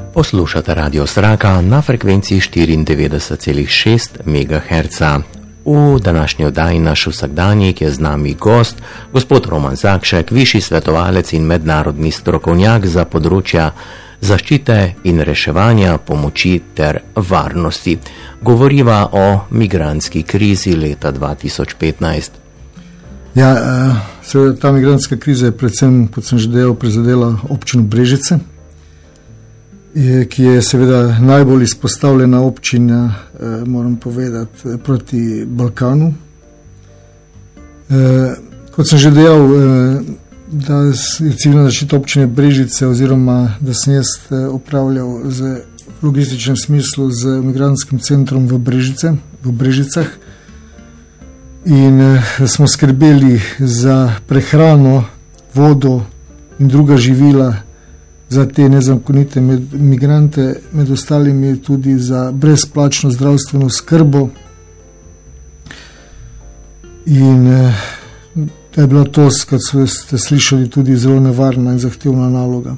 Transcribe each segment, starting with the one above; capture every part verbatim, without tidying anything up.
Poslušate Radio Sraka na frekvenciji štiriindevetdeset celih šest megaherca. V današnji oddaji naš vsakdanjik je z nami gost, gospod Roman Zakšek, višji svetovalec in mednarodni strokovnjak za področja zaščite in reševanja, pomoči ter varnosti. Govoriva o migrantski krizi leta dva tisoč petnajst. Ja, seveda ta migrantska kriza je predvsem, kot sem že dejal, prizadela občino Brežice, ki je seveda najbolj izpostavljena občina, moram povedati, proti Balkanu. Kot sem že dejal, da je civilna zaščita občine Brežice oziroma da sem jaz upravljal v logističnem smislu z migrantskim centrom v Brežice, v Brežicah, in smo skrbeli za prehrano, vodo in druga živila za te nezakonite migrante, med ostalimi tudi za brezplačno zdravstveno skrbo. In da je bila to, kot ste slišali, tudi zelo nevarna in zahtevna naloga.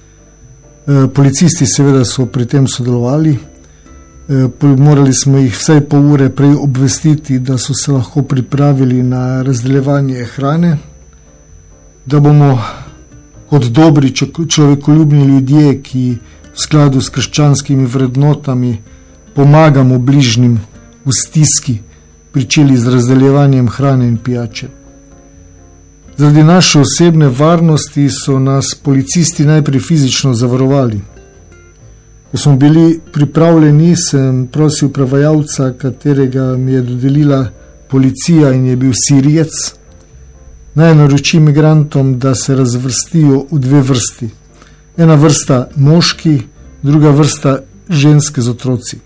Policisti seveda so pri tem sodelovali. Morali smo jih vsaj pol ure prej obvestiti, da so se lahko pripravili na razdeljevanje hrane, da bomo kot dobri človekoljubni ljudje, ki v skladu s krščanskimi vrednotami pomagamo bližnjim v stiski, pričeli z razdeljevanjem hrane in pijače. Zaradi naše osebne varnosti so nas policisti najprej fizično zavarovali. Ko smo bili pripravljeni, sem prosil prevajalca, katerega mi je dodelila policija in je bil Sirijec, naj naroči migrantom, da se razvrstijo v dve vrsti. Ena vrsta moški, druga vrsta ženske z otroci.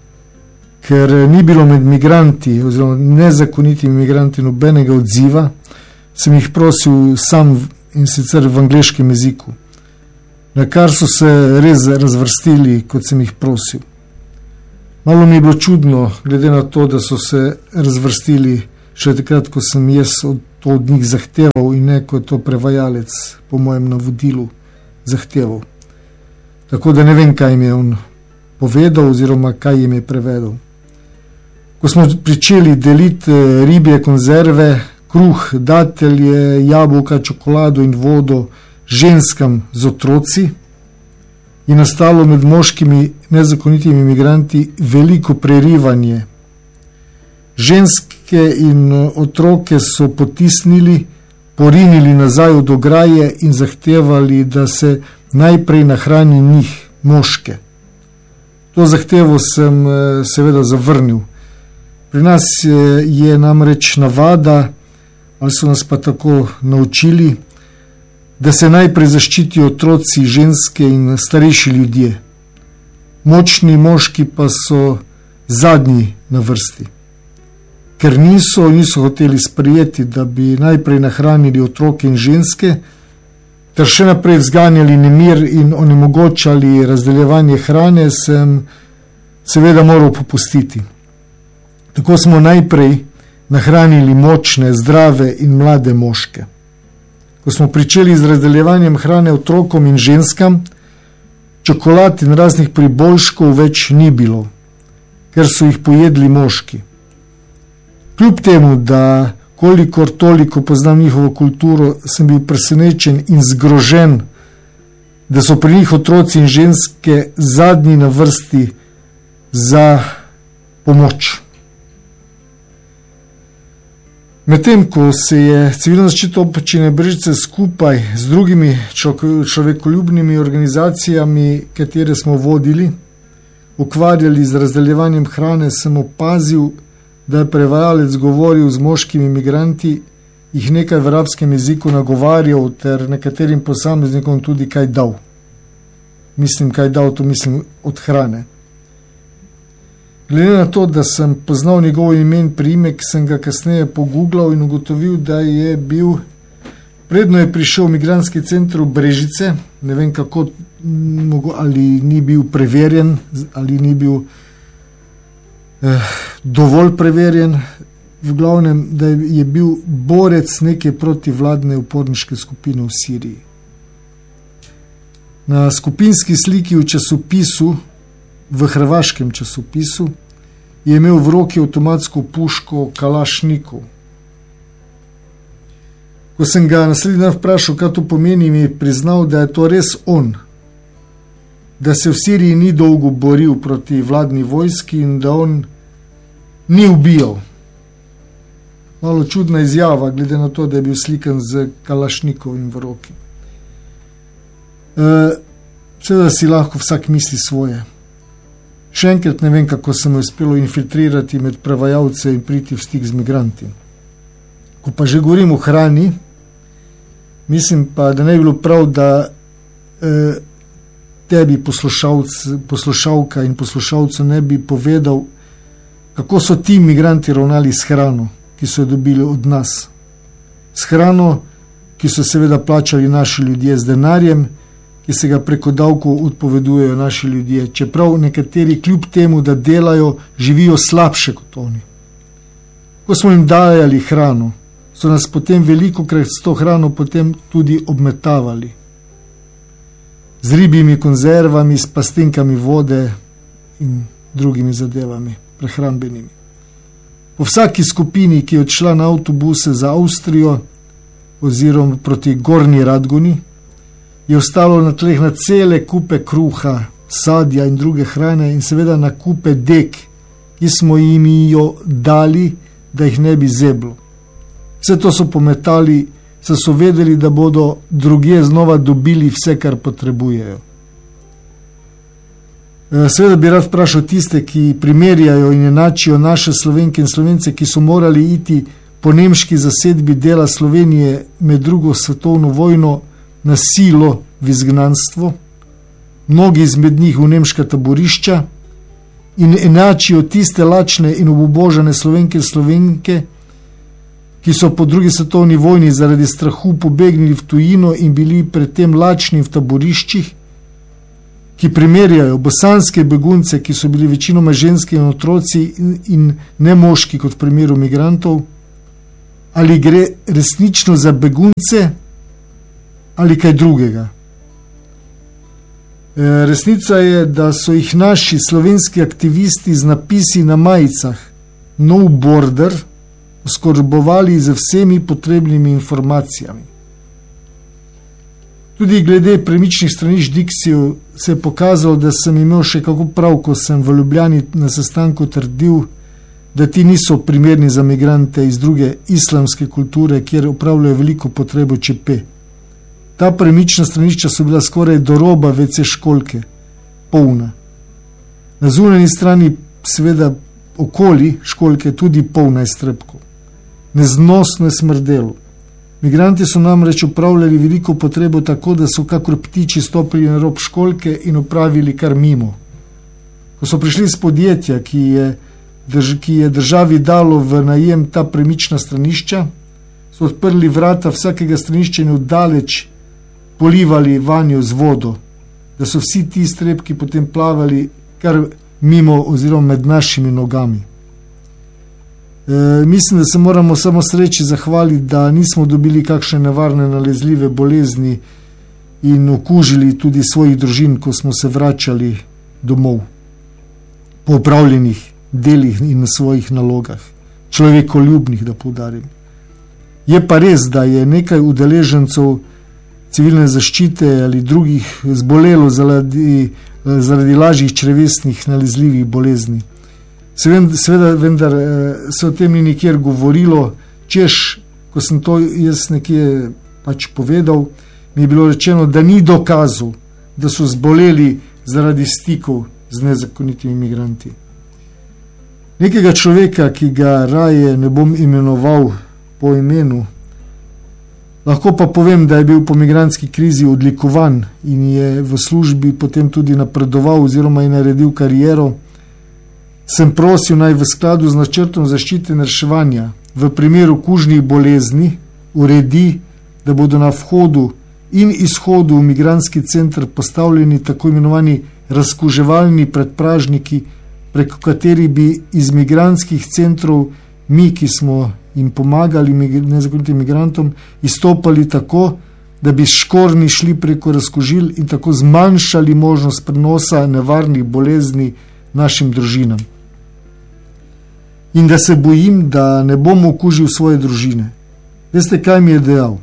Ker ni bilo med migranti oziroma nezakonitimi migranti nobenega odziva, sem jih prosil sam, in sicer v angleškem jeziku. Na kar so se res razvrstili, kot sem jih prosil. Malo mi je bilo čudno, glede na to, da so se razvrstili še takrat, ko sem jaz to od njih zahteval in ne kot to prevajalec po mojem navodilu zahteval. Tako da ne vem, kaj mi je on povedal oziroma kaj jim je prevedel. Ko smo pričeli deliti ribje konzerve, kruh, datelje, jabolka, čokolado in vodo ženskam z otroci, je nastalo med moškimi nezakonitimi migranti veliko prerivanje. Ženske in otroke so potisnili, porinili nazaj od ograje in zahtevali, da se najprej nahrani njih, moške. To zahtevo sem seveda zavrnil. Pri nas je namreč navada, ali so nas pa tako naučili, da se najprej zaščitijo otroci, ženske in starejši ljudje. Močni moški pa so zadnji na vrsti. Ker niso, niso hoteli sprejeti, da bi najprej nahranili otroke in ženske, ter še naprej vzganjali nemir in onemogočali razdeljevanje hrane, sem seveda moral popustiti. Tako smo najprej nahranili močne, zdrave in mlade moške. Ko smo pričeli z razdeljevanjem hrane otrokom in ženskam, čokolad in raznih priboljškov več ni bilo, ker so jih pojedli moški. Kljub temu, da kolikor toliko poznam njihovo kulturo, sem bil presenečen in zgrožen, da so pri njih otroci in ženske zadnji na vrsti za pomoč. Medtem, ko se je civilna zaščita občine Brežice skupaj z drugimi človekoljubnimi organizacijami, katere smo vodili, ukvarjali z razdeljevanjem hrane, sem opazil, da je prevajalec govoril z moškimi migranti, jih nekaj v arabskem jeziku nagovarjal ter nekaterim posameznikom tudi kaj dal. Mislim, kaj dal, to mislim od hrane. Glede na to, da sem poznal njegov ime in priimek, sem ga kasneje pogooglal in ugotovil, da je bil, predno je prišel v migrantski center v Brežice, ne vem kako, ali ni bil preverjen, ali ni bil eh, dovolj preverjen, v glavnem, da je bil borec neke protivladne uporniške skupine v Siriji. Na skupinski sliki v časopisu, v hrvaškem časopisu, je imel v roki avtomatsko puško Kalašnikov. Ko sem ga naslednji dan vprašal, kaj to pomeni, mi je priznal, da je to res on, da se v Siriji ni dolgo boril proti vladni vojski in da on ni ubijal. Malo čudna izjava, glede na to, da je bil slikan z Kalašnikovim v roki. E, seveda si lahko vsak misli svoje. Še enkrat ne vem, kako se mu je uspelo infiltrirati med prevajalce in priti v stik z migranti. Ko pa že govorim o hrani, mislim pa, da ne bi bilo prav, da e, tebi poslušalka in poslušalcu ne bi povedal, kako so ti migranti ravnali s hrano, ki so jo dobili od nas. S hrano, ki so seveda plačali naši ljudje z denarjem, ki se ga preko davkov odpovedujejo naši ljudje, čeprav nekateri kljub temu, da delajo, živijo slabše kot oni. Ko smo jim dajali hrano, so nas potem velikokrat s to hrano potem tudi obmetavali. Z ribjimi konzervami, s plastenkami vode in drugimi zadevami, prehrambenimi. Po vsaki skupini, ki je odšla na avtobuse za Avstrijo oziroma proti Gornji Radgoni, je ostalo na tleh na cele kupe kruha, sadja in druge hrane in seveda na kupe dek, ki smo jim jo dali, da jih ne bi zeblo. Vse to so pometali, saj so vedeli, da bodo drugje znova dobili vse, kar potrebujejo. Seveda bi rad vprašal tiste, ki primerjajo in enačijo naše Slovenke in Slovence, ki so morali iti po nemški zasedbi dela Slovenije med drugo svetovno vojno na silo v izgnanstvo, mnogi izmed njih v nemška taborišča, in enačijo tiste lačne in obubožane Slovenke in Slovenke, ki so po drugi svetovni vojni zaradi strahu pobegnili v tujino in bili predtem lačni v taboriščih, ki primerjajo bosanske begunce, ki so bili večinoma ženski in otroci in, in ne moški kot v primeru migrantov, ali gre resnično za begunce ali kaj drugega. E, resnica je, da so jih naši slovenski aktivisti z napisi na majicah No Border oskrbovali z vsemi potrebnimi informacijami. Tudi glede premičnih stranišč Dixijev se je pokazalo, da sem imel še kako prav, ko sem v Ljubljani na sestanku trdil, da ti niso primerni za migrante iz druge islamske kulture, kjer upravljajo veliko potrebo čepe. Ta premična stranišča so bila skoraj do roba ve ce školjke, polna. Na zunanji strani seveda okoli školjke tudi polna iztrebkov. Neznosno je smrdelo. Migranti so namreč upravljali veliko potrebo tako, da so kakor ptiči stopili na rob školjke in upravili kar mimo. Ko so prišli iz podjetja, ki je, drž, ki je državi dalo v najem ta premična stranišča, so odprli vrata vsakega stranišča in oddaleč polivali vanjo z vodo, da so vsi ti iztrebki potem plavali kar mimo oziroma med našimi nogami. E, mislim, da se moramo samo sreči zahvaliti, da nismo dobili kakšne nevarne nalezljive bolezni in okužili tudi svojih družin, ko smo se vračali domov po opravljenih delih in na svojih nalogah, človekoljubnih, da poudarim. Je pa res, da je nekaj udeležencev civilne zaščite ali drugih zbolelo zaradi, zaradi lažjih črevesnih nalezljivih bolezni. Seveda, vendar se o tem ni nikjer govorilo, češ, ko sem to jaz nekje pač povedal, mi je bilo rečeno, da ni dokazov, da so zboleli zaradi stikov z nezakonitimi migranti. Nekega človeka, ki ga raje ne bom imenoval po imenu, lahko pa povem, da je bil po migrantski krizi odlikovan in je v službi potem tudi napredoval oziroma je naredil kariero, sem prosil naj v skladu z načrtom zaščite in reševanja v primeru kužnih bolezni uredi, da bodo na vhodu in izhodu v migrantski center postavljeni tako imenovani razkuževalni predpražniki, preko katerih bi iz migrantskih centrov mi, ki smo jim pomagali nezakonitim migrantom, izstopali tako, da bi škornji šli preko razkužil in tako zmanjšali možnost prenosa nevarnih bolezni našim družinam. In da se bojim, da ne bom okužil svoje družine. Veste, kaj mi je dejal?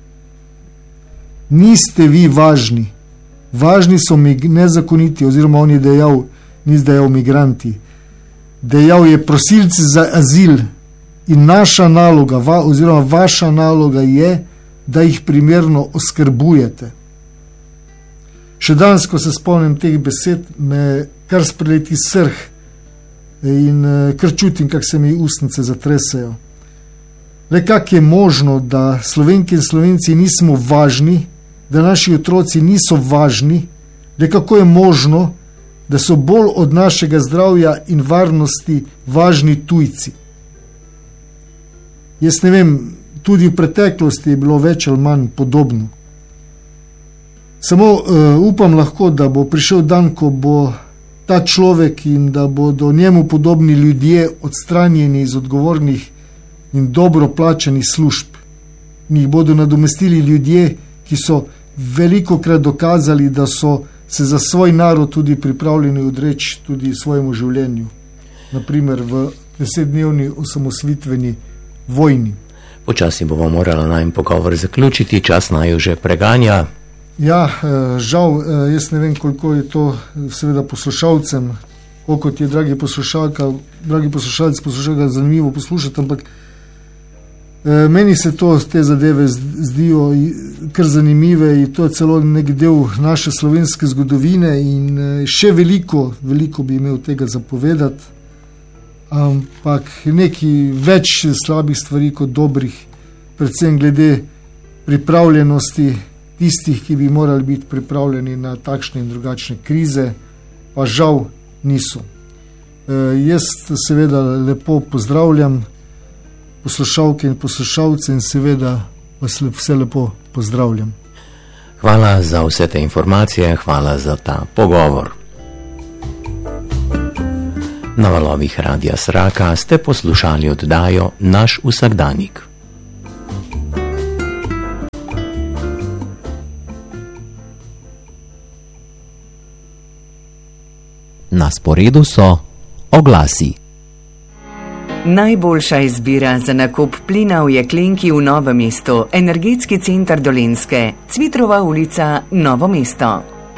Niste vi važni. Važni so nezakoniti, oziroma on je dejal, ni dejal migranti. Dejal je prosilci za azil in naša naloga, va, oziroma vaša naloga je, da jih primerno oskrbujete. Še danes, ko se spomnim teh besed, me kar spreleti srh in kar čutim, kak se mi ustnice zatresajo. Le kak je možno, da Slovenke in Slovenci nismo važni, da naši otroci niso važni, le kako je možno, da so bolj od našega zdravja in varnosti važni tujci. Jaz ne vem, tudi v preteklosti je bilo več ali manj podobno. Samo uh, upam lahko, da bo prišel dan, ko bo ta človek in da bodo njemu podobni ljudje odstranjeni iz odgovornih in dobro plačanih služb. In jih bodo nadomestili ljudje, ki so velikokrat dokazali, da so se za svoj narod tudi pripravljeni odreči tudi svojemu življenju. Naprimer v desetdnevni osamosvojitveni vojni. Počasi bomo morali najem pogovor zaključiti, čas naju že preganja. Ja, žal, jaz ne vem, koliko je to seveda poslušalcem, koliko ti je, dragi poslušalka, dragi poslušalci, poslušalka zanimivo poslušati, ampak meni se to, te zadeve zdijo kar zanimive in to je celo nek del naše slovenske zgodovine in še veliko, veliko bi imel tega zapovedati, ampak nekaj več slabih stvari kot dobrih, predvsem glede pripravljenosti tistih, ki bi morali biti pripravljeni na takšne in drugačne krize, pa žal niso. E, jaz seveda lepo pozdravljam poslušalke in poslušalce in seveda vas vse lepo pozdravljam. Hvala za vse te informacije, hvala za ta pogovor. Na valovih Radia Sraka ste poslušali oddajo Naš vsakdanik. Na sporedu so oglasi. Najboljša izbira za nakup plina v jeklenki v Novem mestu, Energetski center Dolenjske, Cvitrova ulica, Novo mesto.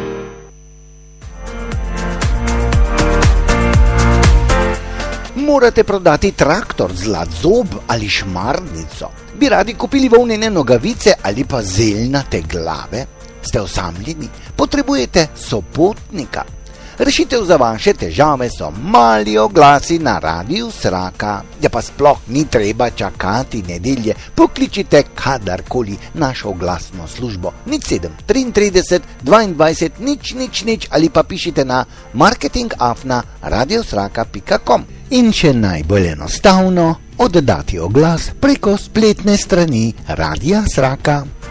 Morate prodati traktor, zlat zob ali šmarnico? Bi radi kupili volnene nogavice ali pa zeljnate glave? Ste osamljeni? Potrebujete sopotnika? Rešitev za vaše težave so mali oglasi na Radiu Sraka. Ja pa sploh ni treba čakati nedelje, pokličite kadarkoli našo oglasno službo nič sedem trideset tri dvaindvajset nič nič nič ali pa pišite na marketing afna radiosraka pika com. In še najbolj enostavno, oddati oglas preko spletne strani Radia Sraka.